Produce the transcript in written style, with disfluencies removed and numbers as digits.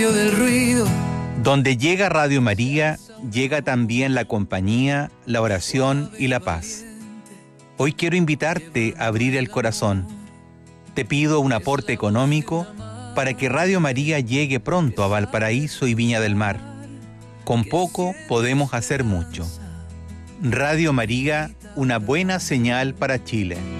del ruido. Donde llega Radio María, llega también la compañía, la oración y la paz. Hoy quiero invitarte a abrir el corazón. Te pido un aporte económico para que Radio María llegue pronto a Valparaíso y Viña del Mar. Con poco podemos hacer mucho. Radio María, una buena señal para Chile.